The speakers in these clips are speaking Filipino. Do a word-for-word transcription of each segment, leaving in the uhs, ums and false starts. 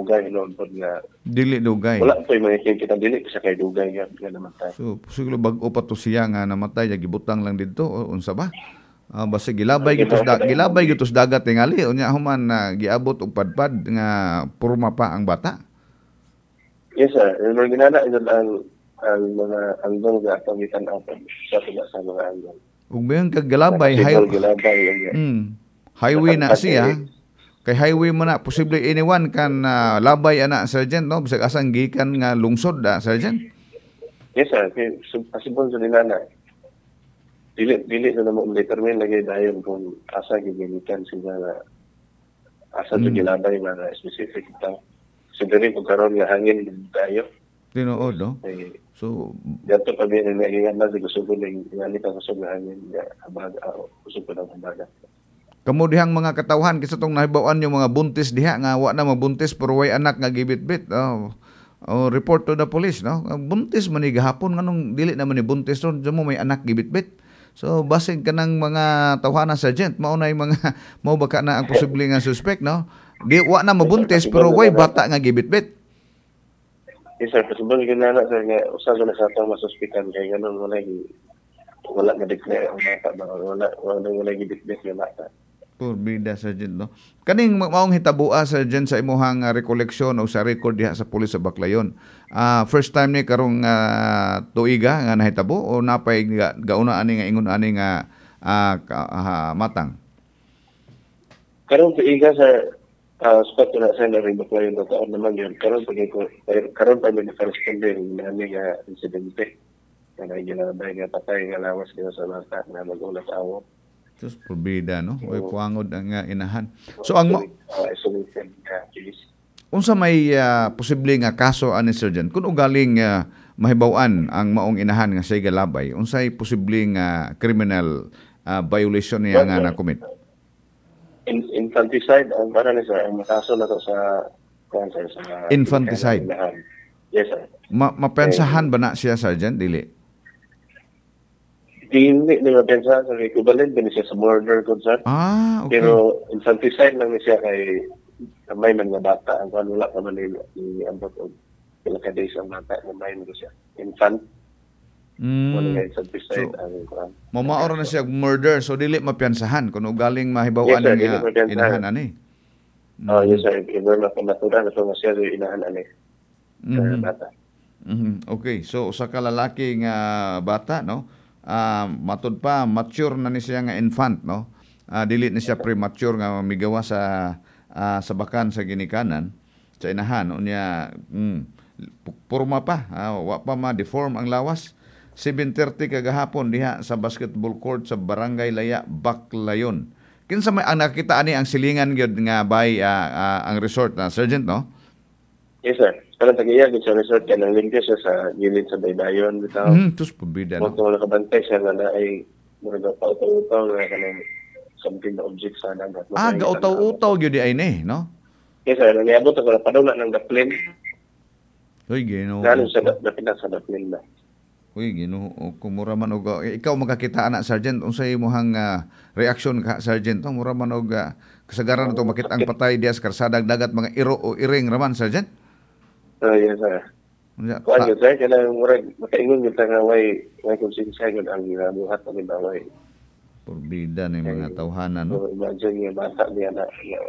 dugay noon pod nga Dili dugay. wala pa yung mga kita dili sa kay dugay nga, nga namatay. So siguro bag-o pa to siya nga namatay, gibutang lang didto o unsa ba? Ah, basta gilabay gitos da, gilabay gitos dagat tingali unya human na giabot og padpad nga purma pa ang bata. Yes sir, yung mga ginana yun ang ang mga anggol nga atong gitan-aw sa pila sa mga anggol. Ug mayon kag gilabay hay Nakasibol, gilabay yun nga. mm, highway na siya. Kay highway mo na posible iniwan kan ah, labay ana sergeant no bisag asang gikan nga lungsod da sergeant. Yes sir, kay sub- pasibol sa ginana. Dili dili na namo determine lagi dayon kung asa gigilitan sila nga asa mm. gilabay mga specific tao. So diri kung karon nga hangin tayo. Tinuod no. Eh, So dato pa din nga ingat na sa gusto ko ning ingali ka sa hangin nga habag gusto ko ng habaga. kamo dihang mga katawhan kisa tong nahibaw-an yung mga buntis diha nga wa na mabuntis pero way anak nga gibitbit. Oh, oh, report to the police no. Buntis man ni gahapon nganong dili naman ni buntis ron mo may anak gibitbit. So basig kanang mga tawhana sergeant mao nay mga mao baka na ang posible nga suspect no. Di wa na mabuntis pero way bata nga gibitbit. Yes sir, pasibol ginana sir nga usa na sa atong masuspikan kay ganon wala gi wala nga declare ang bata ba wala wala wala gibitbit nga bata. Porbida sergeant no. Kaning maong hitabua sergeant sa imuhang uh, recollection o sa record diha sa pulis sa Baclayon. Ah uh, first time ni karong uh, tuiga nga nahitabo o napay ga, gauna ani nga ingon ani nga uh, uh, matang. Karong tuiga sa uh, spot na sa ring Baclayon na taon naman yun. Karon pag ko karon pa may corresponding na nga insidente. Kana ginabay nga patay nga lawas kita sa bata na magulat awo. Sus porbida no. Oy puangod ang uh, inahan. So ang ma- unsa may uh, posible nga kaso ani sergeant kun ugaling uh, mahibaw-an ang maong inahan nga say galabay unsay posibleng uh, criminal uh, violation niya nga na-commit? In, infanticide ang para ni sa ang kaso na to sa cancer sa infanticide. Yes sir. Ma mapensahan ba na siya sergeant dili? Hindi ni mapensa sa equivalent din siya sa murder concern. Ah, okay. Pero infanticide lang ni siya kay may man nga bata ang wala pa man ni ambot og pila ka days ang bata na may mo siya. Infant. Mm. Wala nga infanticide So, ang kuan. mamaor na siya murder so dili mapensahan kun ugaling mahibaw-an Yes, sir, nga dili inahan ani. Oh, yes sir. Iba na pamaturan na nga siya inahan ani. Mhm. Bata. Mhm. Okay, so usa ka lalaki nga bata no. Uh, matud pa mature na ni siya nga infant no. Uh, dili ni siya premature nga migawa sa uh, sa bakan sa ginikanan sa inahan unya mm, purma pa uh, wa pa ma deform ang lawas. seven thirty kagahapon diha sa basketball court sa Barangay Laya, Baclayon. Kinsa may ang nakita ani ang silingan gyud nga bay uh, uh, ang resort na uh, sergeant no? Yes sir. Karang tagiya gid sa resort kay nang limpyo siya sa gilid sa baybayon bitaw. Mhm, tus pabida no. Mo nakabantay siya nga na ay mura pa utaw nga kanang something na object sa dagat. Ah, gautaw-utaw gyud ay ni no? Yes sir, nangyabot ako na padula ng daplin. Hoy Ginoo. Lalo sa dapinas sa daplin na. Uy, Ginoo, kung mura man og eh, ikaw makakita ana sergeant unsay imong uh, reaction ka sergeant no mura man og uh, kasagaran nato makita ang patay diya sa karsadang dagat mga iro o iring raman sergeant. Oh yes sir. Unya Kuan gyud sir kana murag makaingon gyud nga way way konsensya gyud ang buhat ni baway. Porbida ni mga tawhanan no. So imagine nga bata niya na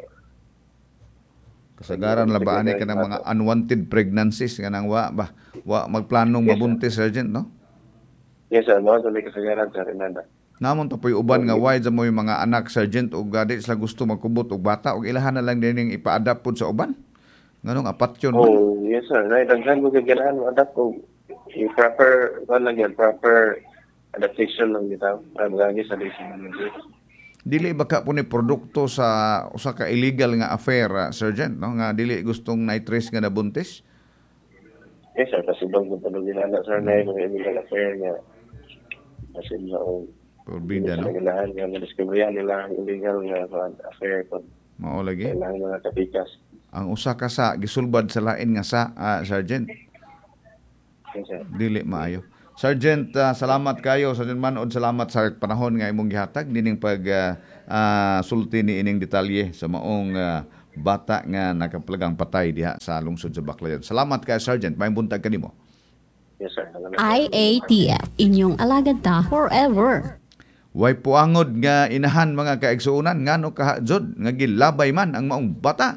kasagaran labaan ni kanang mga unwanted pregnancies kanang wa ba wa magplanong mabuntis sergeant no. Yes sir, mo sa kasagaran sa Renada. Namon ta poy uban nga wide sa mo yung mga anak sergeant ug gadi sila gusto magkubot og bata ug ilahan na lang dining ipa-adapt pud sa uban. Nganong apat yun man? Oh, yes sir. Nay daghan mo gaganahan mo adapt ko yung proper ano lang yan, proper adaptation lang dito. Para magagi sa design ng Dili baka po ni produkto sa usa ka illegal nga affair, uh, sergeant, no? Nga dili gustong nitrace nga nabuntis? Yes sir, kasi bang kung tanong nila na sir na yung illegal affair nga kasi na o Porbida, no? Kailangan nga na-discoveryan nila ang illegal nga affair ko. Mao lagi. Kailangan mga kapikas. Ang usa ka sa gisulbad sa lain nga sa uh, sergeant. Yes sir. Dili maayo. Sergeant, uh, salamat kayo. Sergeant Manod, salamat sa panahon nga imong gihatag dining pag uh, uh, sulti ni ining detalye sa maong uh, bata nga nakaplagang patay diha sa lungsod sa Baclayan. Salamat kay Sergeant, may buntag kanimo. Yes, sir. I A T F, inyong alagad ta forever. Way puangod nga inahan mga kaigsuunan ngano kahajod nga gilabay man ang maong bata.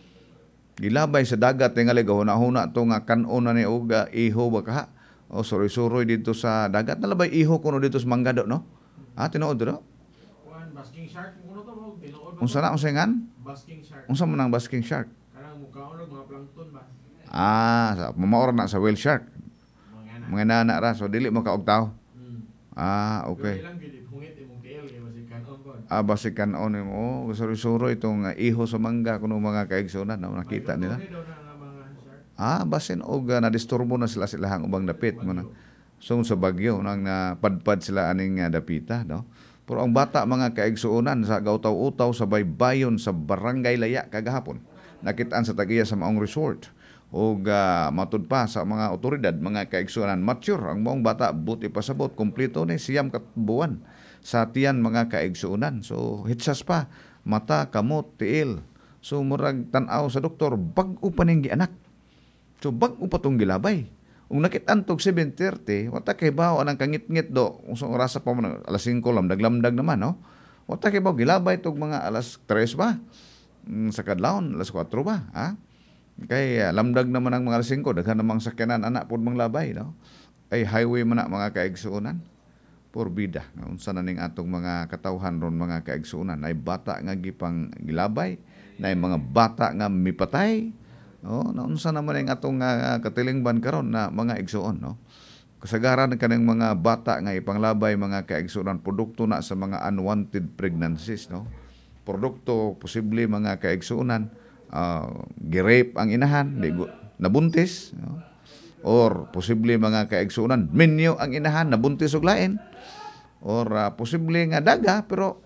Gilabay sa dagat tingali gahuna-huna to nga kanon na ni og uh, iho ba kaha. O suroy-suroy dito sa dagat nalabay iho kuno dito sa Manggado no. Ah tinuod do. Basking shark kuno to mo tinuod. Unsa na unsa ngan? Basking shark. Unsa man ang basking shark? Kanang mukhaon og mga plankton ba. Ah, sa mamaor na sa whale shark. Mga Mga nana ra so dili mo kaog tao. Hmm. Ah, okay. Ilang gid hungit imong tiil kay basig kanon kon. Ah, basi kanon mo suroy-suroy itong uh, iho sa mangga kuno mga kaigsuunan no nakita nila. Daw na nga mga shark. Ah, basin og uh, nadisturbo na sila silahang ubang dapit mo na. So sa bagyo nang napadpad sila aning uh, dapita no. Pero ang bata mga kaigsuunan sa gautaw-utaw sa baybayon sa Barangay Laya kagahapon. Nakitaan sa tagiya sa maong resort. O uh, matud pa sa mga otoridad, mga kaigsuunan, mature ang maong bata, buti pasabot, kumpleto ni siyam katubuan sa tiyan mga kaigsuunan. So hitsas pa, mata, kamot, tiil. So murag tanaw sa doktor, bag-o pa ning gianak. So bag-o pa tong gilabay. Kung nakitantog seven thirty, wata kay bawo anang kangit-ngit do. Kung sa orasa pa mo alas singko lamdag-lamdag naman, no? Wata kay bawo gilabay tog mga alas tres ba? Mm, sa kadlawon alas kwatro ba, ha? Kay uh, lamdag naman ang mga alas singko, daghan namang sakyanan anak pod manglabay, no? Ay highway man na mga kaigsuunan. Porbida, unsa na ning atong mga katawhan ron mga kaigsuunan, ay bata nga gipang gilabay, na mga bata nga mipatay. Oh, naunsa naman ang atong uh, katilingban karon na mga igsuon, no? Kasagaran kanang mga bata nga ipanglabay mga kaigsuonan produkto na sa mga unwanted pregnancies, no? Produkto posible mga kaigsuonan uh, girape ang inahan, di, nabuntis, no? Or posible mga kaigsuonan minyo ang inahan nabuntis og lain. Or uh, posible nga daga pero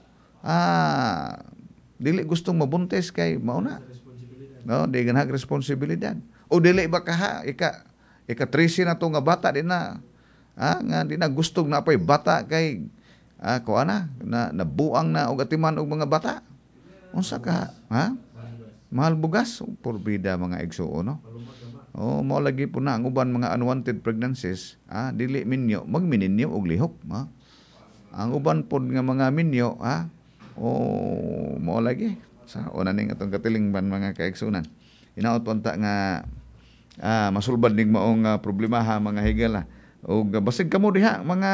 ah dili gustong mabuntis kay mauna. No, di ganhag responsibilidad. O dili ba kaha ika ika trece na to nga bata di na ah, nga di na gustog na pay bata kay ah ko ana na nabuang na og atiman og mga bata. Unsa ka ha? Mahal bugas porbida mga igsuon no. Oh, mao lagi po na ang uban mga unwanted pregnancies, ah dili minyo magmininyo og lihok, ha. Ang uban pod nga mga minyo, ha. Oh, mao lagi sa una ning atong katilingban mga kaigsunan. Hinaot unta nga ah, masulbad ning maong uh, problema ha mga higala. O basig kamo diha mga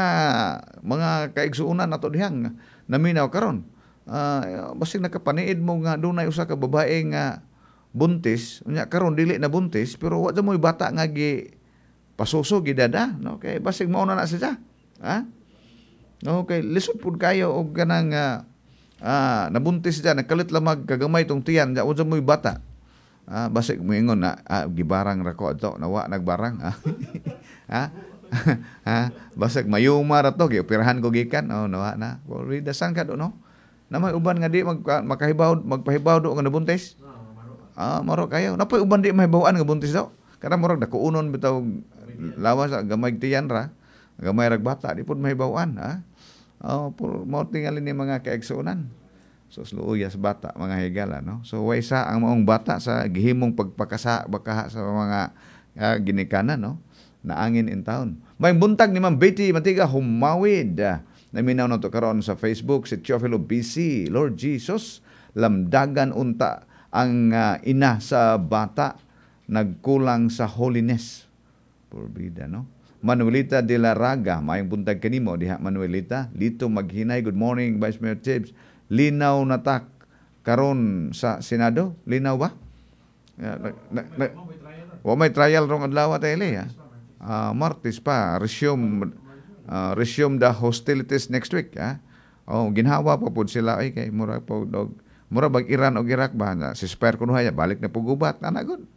mga kaigsuunan nato dihang naminaw karon. Ah, basig nakapaniid mo nga dunay usa ka babae nga buntis, unya karon dili na buntis pero wa mo'y bata nga gi pasuso gidada, no? Kay basig mao na na siya. Ha? No, kay lisod pud kayo og kanang uh, Ah, nabuntis siya, nagkalit lamag kagamay tong tiyan, diya unsa mo'y bata. Ah, basig moingon na ah, gibarang ra ko adto, nawa nagbarang. Ah. ha? ha? Basig mayuma ra to, gioperahan ko gikan. Oh, nawa na. Already dasan ka do no. Na may uban nga di mag makahibaw, magpahibaw do nga nabuntis. Ah, maro kayo. Napoy uban di mahibawan nga buntis daw. Kada murag nakuunon bitaw lawas sa gamay tiyan ra, gamay rag bata, di pud mahibawan, ha? Oh, puro mo tingali ni mga kaigsuonan. So sluoy sa bata mga higala, no. So way sa ang maong bata sa gihimong pagpakasa bakaha sa mga uh, ginikanan, no. Naangin in town. May buntag ni Ma'am Betty Matiga humawid. Uh, naminaw na to karon sa Facebook si Teofilo B C. Lord Jesus, lamdagan unta ang uh, ina sa bata nagkulang sa holiness. Porbida, no. Manuelita de la Raga, maayong buntag kanimo diha Manuelita. Lito maghinay, good morning Vice Mayor Tibbs. Linaw na tak karon sa Senado, linaw ba? Uh, na, na, na, wa may trial rong adlaw tayli ha. Uh, Martes pa resume uh, resume the hostilities next week ha. Oh, ginhawa pa pud sila ay kay mura po dog. Mura bag Iran o Iraq ba na si spare kuno haya balik na pugubat ana gud.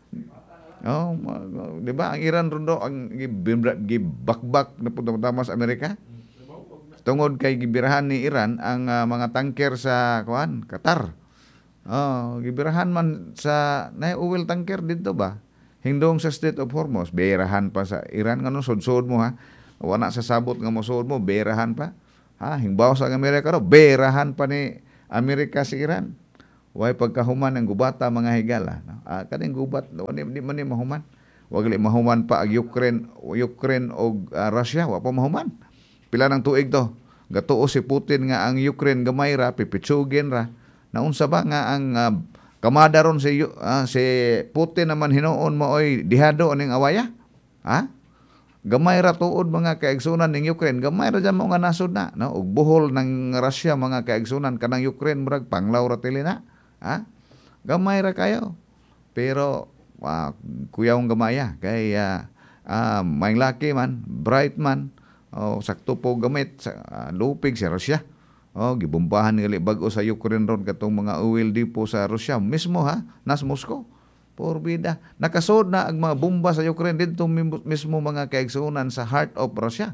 Oh, di ba ang Iran rondo ang gibakbak na putama sa Amerika? Tungod kay gibirahan ni Iran ang uh, mga tanker sa kuan, Qatar. Oh, gibirahan man sa nay oil tanker dito ba? Hingdong sa Strait of Hormuz, berahan pa sa Iran ngano sud-sud mo ha. Wala sa sabot nga mosud mo, berahan pa. Ha, hingbaw sa Amerika ro, berahan pa ni Amerika si Iran. Way pagkahuman ang gubata mga higala. No? Ah, kaning gubat, di, di man ni mahuman. Wag li mahuman pa ang Ukraine, Ukraine o ah, Russia, wa pa mahuman. Pila ng tuig to. Gatuo si Putin nga ang Ukraine gamay ra, pipitsugin ra. Naunsa ba nga ang ah, kamada ron si, ah, si Putin naman hinuon mo oy dihado aning awaya? Ha? Gamay ra tuod mga kaigsunan ning Ukraine, gamay ra dyan mo nga nasod na, no? Ug buhol ng Russia mga kaigsunan kanang Ukraine murag panglaw ra tili na. Ha? Gamay ra kayo. Pero uh, kuyawong gamaya kay uh, uh, may laki man, bright man, oh, sakto po gamit sa uh, lupig sa Russia. Oh, gibombahan ngali bag-o sa Ukraine ron katong mga oil depot sa Russia mismo ha, nas Moscow. Porbida. Nakasod na ang mga bomba sa Ukraine dito mismo mga kaigsunan sa heart of Russia.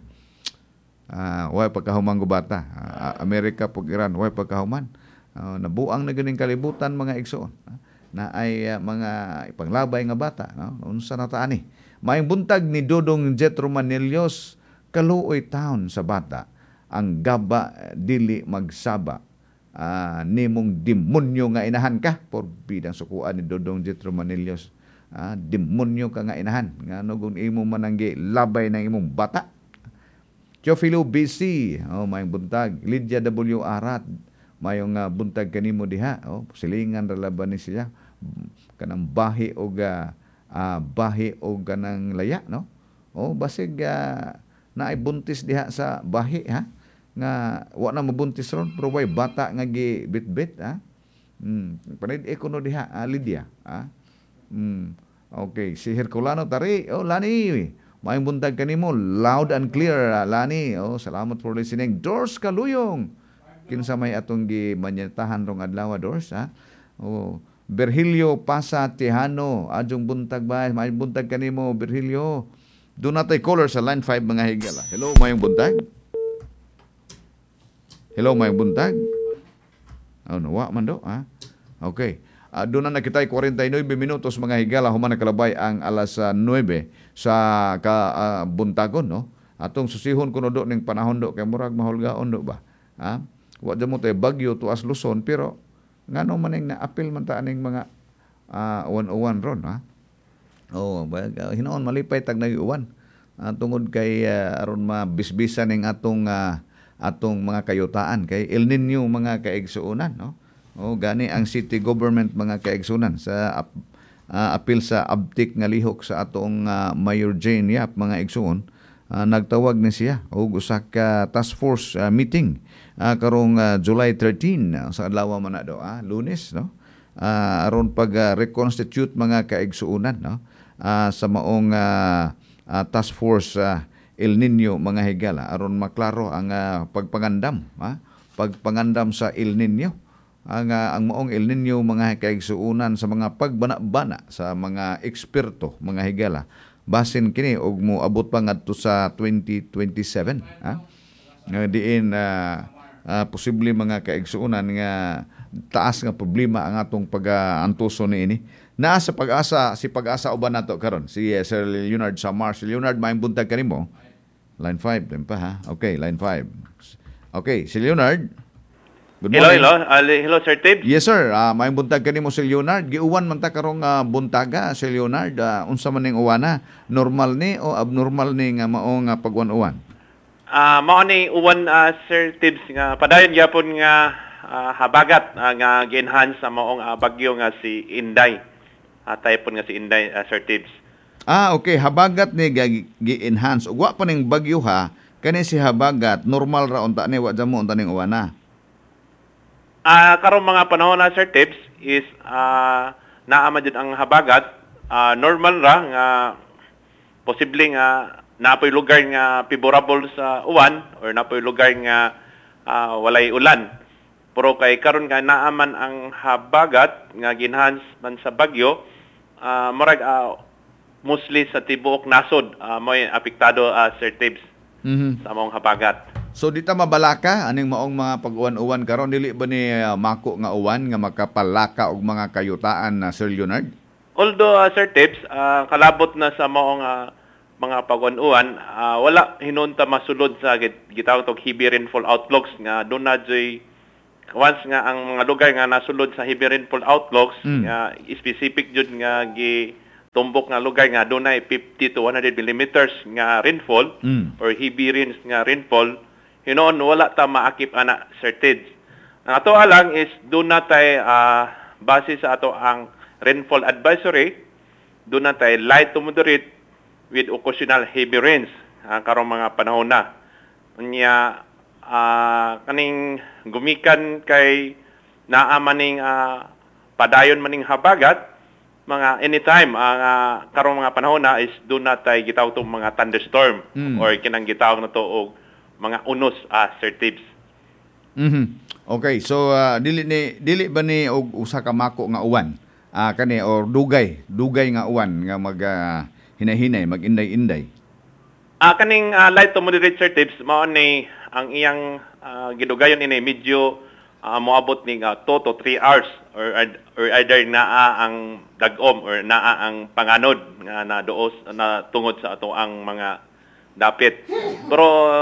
Ah, uh, way pagkahuman gubata. Uh, Amerika pug Iran way pagkahuman. Uh, nabuang na ganing kalibutan mga igsoon uh, na ay uh, mga ipanglabay nga bata no unsa na ta ani maayong buntag ni Dodong Jetro Manillos kaluoy taon sa bata ang gaba dili magsaba uh, nimong demonyo nga inahan ka por bidang sukuan ni Dodong Jetro Manillos uh, demonyo ka nga inahan ngano kung imo mananggi labay ng imong bata. Teofilo B C oh maayong buntag. Lydia W Arat mayong uh, buntag kanimo diha oh silingan ra laban ni siya kanang bahi og uh, uh, bahi og kanang laya no oh basig uh, naay buntis diha sa bahi ha nga wa na mabuntis ron pero way bata nga gi bitbit ha mm panid ikono diha uh, Lydia ha mm okay si Herculano tari oh Lani mayong buntag kanimo loud and clear uh, Lani oh salamat for listening. Doors Kaluyong kinsa may atong gimanyetahan rong adlaw Doors ha. Oh, Virgilio Pasa Tejano, adjong buntag ba? May buntag kanimo Virgilio. Do natay caller sa line five mga higala. Hello mayong buntag. Hello mayong buntag. Oh, no, wa man do ha. Okay. Uh, doon na nakitay forty-nine minutos mga higala human nakalabay ang alas uh, nine sa ka uh, buntagon no. Atong susihon kuno do ning panahon do kay murag mahulgaon do ba. Ha? Wa dyan mo tayo bagyo tuas Luzon pero ngano man ning na-appeal man ta aning mga uh, one oh one ron ha. Oh, uh, hinoon malipay tag nag-uwan. Uh, tungod kay uh, aron mabisbisan ning atong uh, atong mga kayutaan kay El Nino mga kaigsuonan no. Oh, gani ang city government mga kaigsuonan sa uh, uh, appeal sa abtik nga lihok sa atong uh, Mayor Jane Yap mga igsuon. Uh, nagtawag ni siya og usa ka task force uh, meeting uh, karong uh, July thirteenth uh, sa adlaw man na do ah Lunes no uh, aron pag uh, reconstitute mga kaigsuonan no uh, sa maong uh, uh, task force uh, El Nino mga higala aron maklaro ang uh, pagpangandam ha pagpangandam sa El Nino ang uh, ang maong El Nino mga kaigsuonan sa mga pagbana-bana sa mga eksperto mga higala basin kini og mo abot pa ngadto sa twenty twenty-seven ha nga diin uh, uh, posible mga kaigsuonan nga taas nga problema ang atong pag-antuso niini naa sa pag-asa si pag-asa uban nato karon si uh, Sir Leonard Samar. Si Leonard maayong buntag kanimo line five din pa ha okay line five okay si Leonard. Good hello, morning. hello. Uh, hello, Sir Tibbs. Yes, sir. Uh, may buntag kanimo si Leonard. Giuwan man ta karong uh, buntaga si Leonard. Uh, unsa man ning uwana? Normal ni o abnormal ni nga mao nga pagwan-uwan? Ah, uh, mao ni uwan uh, Sir Tibbs nga padayon gyapon nga uh, habagat uh, nga gi-enhance sa maong uh, bagyo nga si Inday. Uh, typhoon nga si Inday, uh, Sir Tibbs. Ah, okay. Habagat ni gi-enhance. Ug wa pa ning bagyo ha. Kani si habagat normal ra unta ni wa jamo unta ning uwana. Ah, uh, karong mga panahon na Sir Tibbs is uh, naa man jud ang habagat, uh, normal ra nga posible nga napoy lugar nga favorable sa uwan or napoy lugar nga uh, walay ulan. Pero kay karon nga naa man ang habagat nga ginhans man sa bagyo, uh, murag uh, mostly sa tibuok nasod uh, mo'y apektado uh, Sir Tibbs Mm-hmm. sa among habagat. So dita mabalaka aning maong mga pag-uwan-uwan karon dili ba ni uh, mako nga uwan nga makapalaka og mga kayutaan na uh, Sir Leonard? Although uh, Sir Tibbs, uh, kalabot na sa maong uh, mga pag-uwan-uwan, uh, wala hinunta masulod sa gitawag tog heavy rainfall outlooks nga doon na joy once nga ang mga lugar nga nasulod sa heavy rainfall outlooks Mm. nga specific jud nga gi tumbok nga lugar nga dunay fifty to one hundred millimeters nga rainfall Mm. or heavy rains nga rainfall, hinuon wala ta maakip ana Sir Tids. Ang ato alang is doon na tay ah, base sa ato ang rainfall advisory, doon na tay light to moderate with occasional heavy rains ah, karong mga panahon na. Unya ah, kaning gumikan kay naa maning ah, padayon maning habagat, mga anytime ang ah, karong mga panahon na is doon na tay gitawag tong mga thunderstorm Mm. or kinang gitawag na to og mga unos ah, Sir Tibbs. Mhm. Okay, so ah, dili ni dili ba ni og usa ka mako nga uwan? Ah kani or dugay, dugay nga uwan nga mag ah, hinahinay, mag-inday-inday. Ah kaning ah, light to moderate Sir Tibbs mao ni ang iyang ah, gidugayon ini medyo ah, moabot ning ah, two to three hours or ad- or either naa ang dagom or naa ang panganod nga na duos na tungod sa ato ang mga dapit. Pero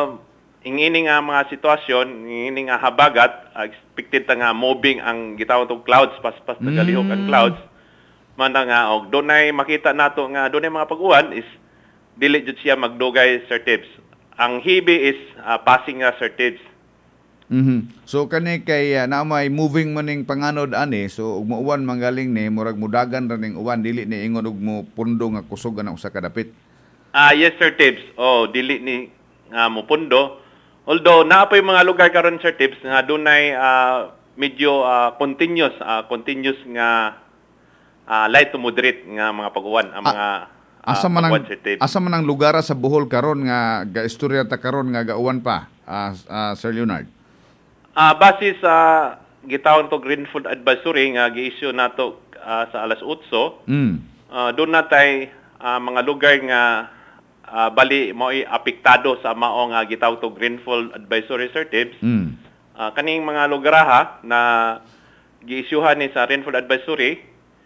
ingini nga mga sitwasyon, ingini nga habagat, ah, expected ta nga moving ang gitawag tong clouds, paspas nagalihok ang Mm. clouds. Man na nga og dunay makita nato nga dunay mga pag-uwan is dili jud siya magdugay Sir Tibbs. Ang heavy is ah, passing nga Sir Tibbs. Mhm. So kani kay uh, na may moving man ning panganod ani, so ug muuwan manggaling ni murag mudagan ra ning uwan dili ni ingon og mo pundo nga kusog ana usa ka dapit. Ah yes Sir Tibbs. Oh, dili ni nga mopundo. Although naa pa yung mga lugar karon Sir Tibbs nga dunay ah, medyo ah, continuous ah, continuous nga ah, light to moderate nga mga pag-uwan ang mga ah, Asa man ang pag-uwan, Sir Tibbs. asa man ang lugar sa Bohol karon nga gaistorya ta karon nga gauwan pa, ah, ah, Sir Leonard. Ah, base sa gitawag to rainfall advisory nga gi-issue nato ah, sa alas eight, Mm. uh, doon natay ah, mga lugar nga ah, bali mo'y apektado sa mao nga gitawag to rainfall advisory Sir Tibbs. Mm. Ah, kaning mga lugar ha na gi-issuehan ni sa rainfall advisory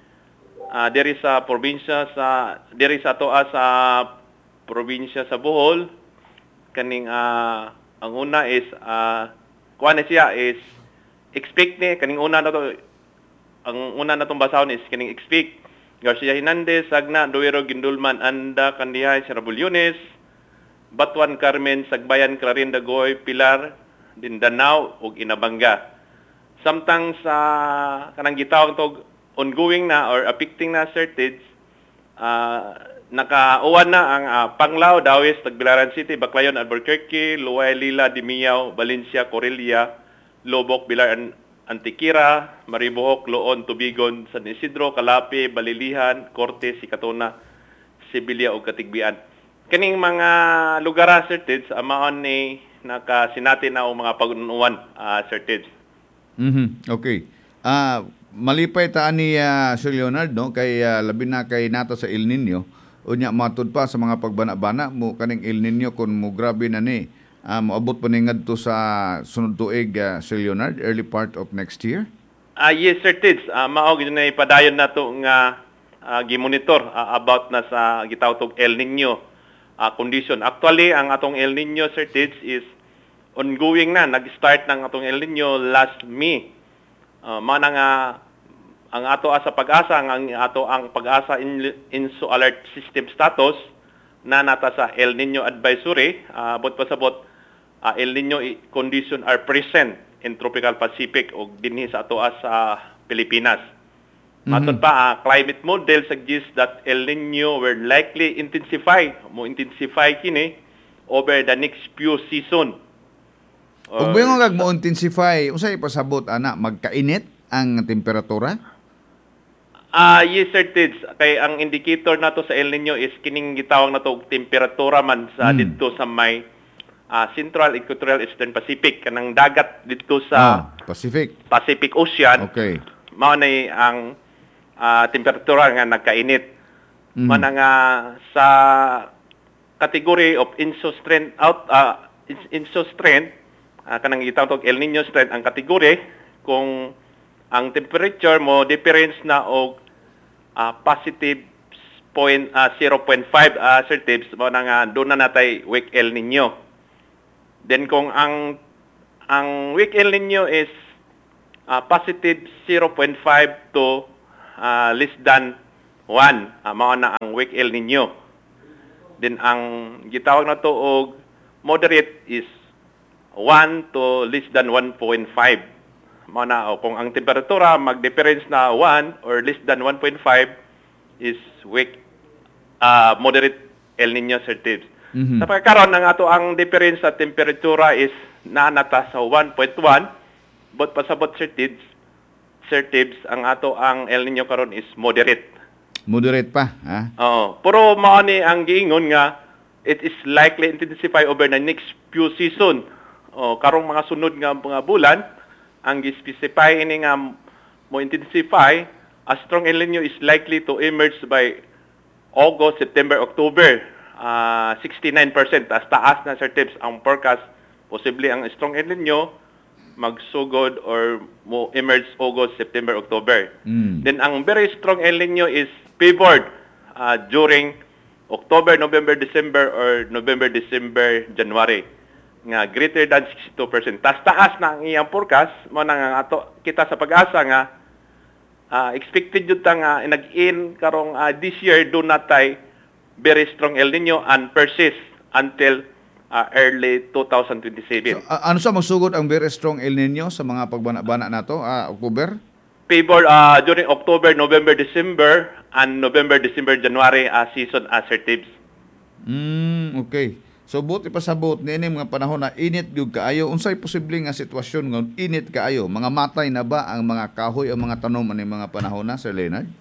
ah, diri sa probinsya sa diri sa toa sa probinsya sa Bohol, kaning ah, ang una is ah, kuha na siya is expect ni kaning una na to ang una na tong basahon is kaning expect Garcia Hernandez, Sagna, Duero, Gindulman, Anda, Candihay, Serabulyones, Batuan, Carmen, Sagbayan, Clarin, Dagoy, Pilar, Dindanao ug Inabanga. Samtang sa kanang gitawag tog ongoing na or affecting na Sir Tids, ah, nakauwan na ang ah, Panglao, Dawis, Tagbilaran City, Baclayon, Albuquerque, Luay, Lila, Dimiao, Valencia, Corelia, Lobok, Bilar, An- Antiquira, Maribohok, Loon, Tubigon, San Isidro, Calape, Balilihan, Cortes, Sikatona, Sibilia ug Katigbian. Kaning mga lugar Sir Tids, amaon ni nakasinati na o mga pag-unuan ah, Sir Tids. Mhm. Okay. Ah, malipay ta ani ah, Sir Leonard no kay ah, labi na kay nato sa El Nino. Unya matud pa sa mga pagbana-bana mo kaning El Nino kun mo grabe na ni. Ah, moabot pa ni ngadto sa sunod tuig ah, Sir Leonard, early part of next year. Ah yes Sir Tids, uh, mao gyud na ipadayon nato nga ah, gi-monitor ah, about na sa gitawag tog El Nino ah, condition. Actually ang atong El Nino Sir Tids is ongoing na, nag-start ng atong El Nino last May. Uh, mao na nga ang ato sa pag-asa ang ato ang pag-asa in, INSO alert system status na nata sa El Nino advisory, uh, bot pasabot uh, El Nino i- condition are present in tropical Pacific o dinhi sa ato sa Pilipinas. Matod pa, ah, climate model suggests that El Nino will likely intensify, mo intensify kini over the next few season. Ug bingon kag mo intensify, unsay pasabot ana magkainit ang temperatura? Ah, yes Sir Tids, kay ang indicator nato sa El Nino is kining gitawag nato og temperatura man sa Hmm. didto sa may ah, Central Equatorial Eastern Pacific kanang dagat didto sa Ah, Pacific. Pacific Ocean. Okay. Mao na ang ah, temperatura nga nagkainit. Mhm. Man nga sa category of INSO strength out uh, INSO strength uh, kanang gitawag og El Nino strength ang kategory kung ang temperature mo difference na og ah, positive point ah, zero point five uh, Sir Tibbs mo na nga doon na natay weak El Nino. Then kung ang ang weak El Nino is ah, positive zero point five to ah, less than one. Ah, mao na ang weak El Nino. Then ang gitawag na to og moderate is one to less than one point five. Mao na o kung ang temperatura mag-difference na one or less than one point five is weak uh, moderate El Nino, Sir Tibbs. Mhm. Sa pagkaroon ng ato ang difference sa temperatura is naanata sa one point one, but pasabot, Sir Tibbs, Sir Tibbs, ang ato ang El Nino karon is moderate. Moderate pa, ha? Oo. Pero mao ni ang giingon nga it is likely intensify over the next few season. O karong mga sunod nga mga bulan ang gi-specify ini nga mo intensify, a strong El Nino is likely to emerge by August, September, October. Uh, sixty-nine percent as taas na, Sir Tibbs, ang forecast. Posibly ang strong El Nino magsugod or mo emerge August, September, October. Mm. Then ang very strong El Nino is favored uh, during October, November, December, or November, December, January. Nga greater than sixty-two percent. Tas taas na ang iyang forecast, mo na nga ato kita sa pag-asa nga uh, expected yun ta nga nag-in karong uh, this year do natay very strong El Nino and persist until uh, early twenty twenty-seven. So, a- ano sa magsugod ang very strong El Nino sa mga pagbana-bana nato, ah, October? Favor uh, during October, November, December, and November, December, January uh, season as Sir Tibbs. Mm, okay. So buti pa sabot ni mga panahon na init gyud kaayo. Unsay posible nga sitwasyon nga init kaayo? Mga matay na ba ang mga kahoy o mga tanom ani mga panahon na, Sir Leonard?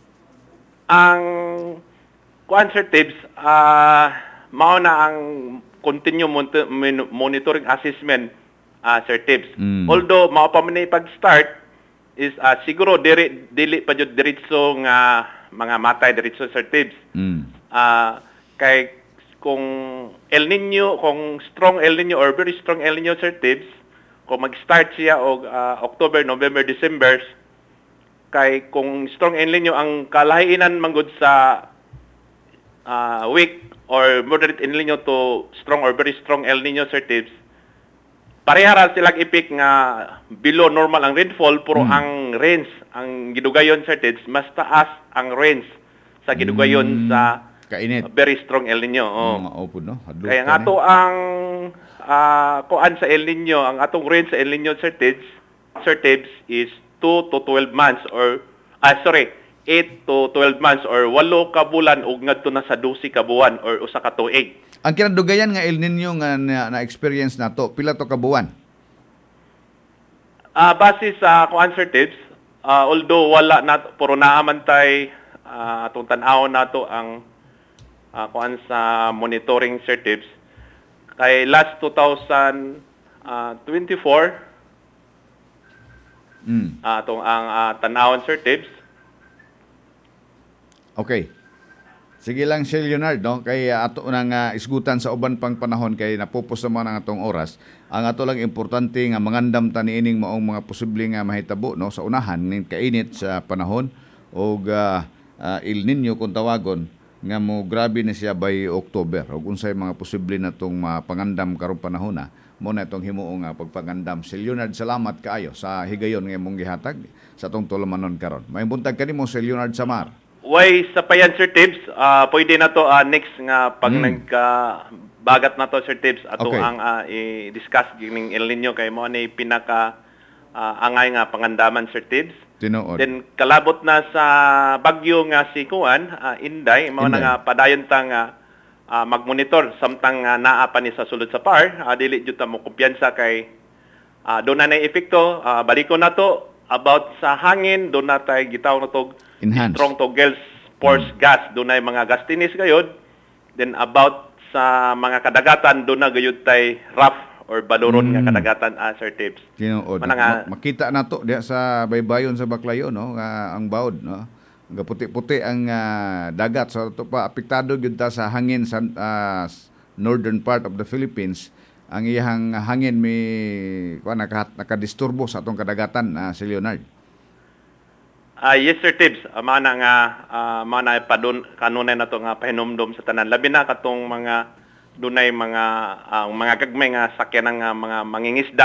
Ang kuan, Sir Tibbs, uh, mao na ang continue mon- min- monitoring assessment, uh, Sir Tibbs. Mm. Although mao pa man ni pag-start is uh, siguro diri dili pa jud diretso nga mga matay diretso, Sir Tibbs. Mm. Ah, kay kung El Nino, kung strong El Nino or very strong El Nino, Sir Tibbs, kung mag-start siya og ah, October, November, December, kay kung strong El Nino ang kalahinan manggod sa ah, weak or moderate El Nino to strong or very strong El Nino, Sir Tibbs, parehara silang ipik nga below normal ang rainfall, pero Mm. ang rains, ang gidugayon, Sir Tibbs, mas taas ang rains sa gidugayon Mm. sa Kainit. very strong El Nino. Oh. Mga opo, no? Hadlok Kaya ka nga ni. to ang ah, kuan sa El Nino, ang atong rains sa El Nino, Sir Tibbs, Sir Tibbs, is two to twelve months or, ah, sorry, eight to twelve months or walo ka bulan ug ngadto na sa twelve ka buwan or usa ka tuig. Ang kinadugayan nga El Nino nga na, na-experience nato, pila to ka buwan? Ah, base sa kuan, Sir Tibbs, ah, although wala na puro naaman tay ah, atong tan-aw nato ang ah, kuan sa monitoring, Sir Tibbs, kay last twenty twenty-four Mm. ah, atong ang ah, tan-awon, Sir Tibbs. Okay. Sige lang, Sir Leonard, no? Kay uh, ato nang uh, isgutan sa uban pang panahon kay napupos naman ang atong oras. Ang ato lang importante nga mangandam ta niining maong mga posible nga mahitabo, no, sa unahan ning kainit sa panahon og uh, uh, El Nino kung tawagon nga mo grabe na siya by October. Ug unsay mga posible natong mapangandam karong panahon na mo na itong himuong uh, pagpangandam. Sir Leonard, salamat kaayo sa higayon nga imong gihatag sa atong tulamanon karon. May buntag kanimo, Sir Leonard Samar. Way sa payan, Sir Tibbs, ah, pwede na to ah, next nga pag Mm. nagbagat na to, Sir Tibbs, ato Okay. ang ah, i-discuss gining El Nino kay mo ni pinaka ah, angay nga pangandaman, Sir Tibbs. Tinuod. Then kalabot na sa bagyo nga si Kuan, ah, Inday, mao na Inday. nga padayon ta nga ah, magmonitor samtang nga naa pa ni sa sulod sa par, ah, dili jud ta mo kumpiyansa kay ah, doon na nay epekto. Ah, baliko na to about sa hangin, doon na tay gitaw na to Enhance. strong to girls force gas, doon na mga gas tinis gayud. Then about sa mga kadagatan, doon na gayud tay rough or baluron Mm. nga kadagatan, ah, Sir Tibbs. Tinuod. Mana nga- Ma- makita na to diya sa baybayon sa Baclayon, no, nga ang bawod, no. Nga puti-puti ang ah, dagat, so to pa apektado gyud ta sa hangin sa ah, s- northern part of the Philippines. Ang iyang hangin may kuan naka, nakadisturbo sa atong kadagatan, ah, si Leonard. Ah, yes, Sir Tibbs. Uh, mana nga uh, mana padun kanunay na to nga pahinumdum sa tanan, labi na katong mga dunay mga ang mga gagmay nga sakyan ng mga mangingisda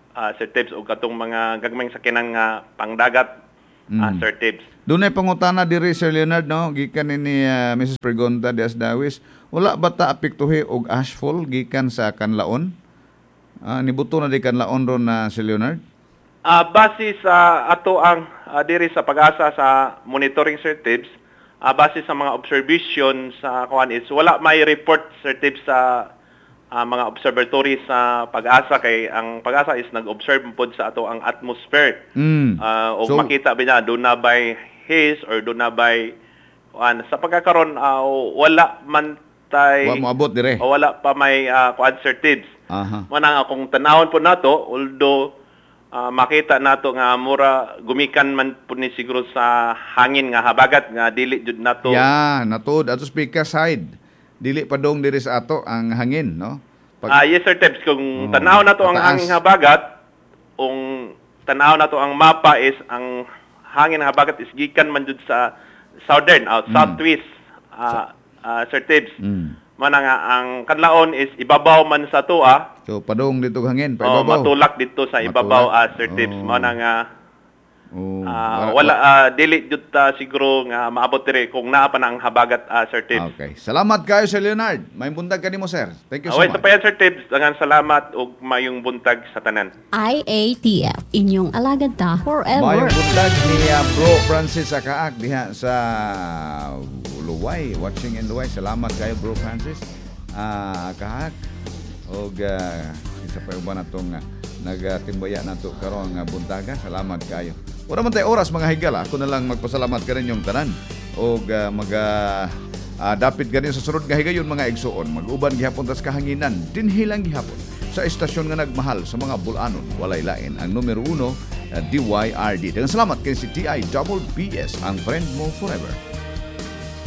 uh, Sir Tibbs, o katong mga gagmayng sakinan nga pangdagat, uh, Mm. Sir Tibbs. Doon ay pangutana diri Sir Leonard, no, gikan ni uh, Missus Pregonta de Asdawis, wala ba ta apektuhi og ashfall gikan sa kanlaon? Ah, nibuto na di kanlaon ron na si Leonard? Uh, base sa ato ang uh, diri sa pag-asa sa monitoring, Sir Tibbs, uh, base sa mga observation sa kuan is wala may report, Sir Tibbs, sa uh, mga observatory sa pag-asa, kay ang pag-asa is nag-observe pod sa ato ang atmosphere. Mm. Uh, o So- makita ba niya doon na by haze or doon na by kuan sa pagkakaroon, uh, wala man tay Wa mo abot dire. o wala pa may uh, kuan, Sir Tibbs. Aha. Manang akong tanawon po nato, although ah, makita nato nga mura gumikan man po ni siguro sa hangin nga habagat nga dili jud nato. Yeah, natud ato speaker side. Dili pa dong diri sa ato ang hangin, no? Ah, yes, Sir Tibbs, kung Oh, tanaw nato ang pataas. hangin habagat, kung tanaw nato ang mapa is ang hangin habagat is gikan man jud sa southern, out southwest, ah, ah, Sir Tibbs. Mm. Mana nga ang kanlaon is ibabaw man sa tuwa. So padong dito hangin, pa Oh, ibabaw. matulak dito sa ibabaw, Matulak. ah, Sir Tibbs. Oh. Mana nga Oh, ah, wala ah, dili jud ta siguro nga maabot diri kung naa pa na ang habagat, ah, Sir Tibbs. Okay. Salamat kayo Sir Leonard. May buntag kanimo sir. Thank you so Away much. sa payan, Sir Tibbs. Dangan salamat ug mayong buntag sa tanan. I A T F, inyong alagad ta forever. Mayong buntag ni uh, Bro Francis Akaak diha sa Luway, watching in Luway. Salamat kayo Bro Francis. Ah, Akaak. Og uh, isa pa uban natong uh, nagatimbaya nato karon nga buntaga. Salamat kayo. Wala man tay oras mga higala. Ako na lang magpasalamat ka rin yung tanan. Og uh, mag uh, uh, dapit ganin sa sunod nga higayon mga igsuon. Mag-uban gihapon tas kahanginan. Dinhilang gihapon sa estasyon nga nagmahal sa mga bulanon. Walay lain ang numero uno, uh, D Y R D. Dengan salamat kay si T I Double B S, ang friend mo forever.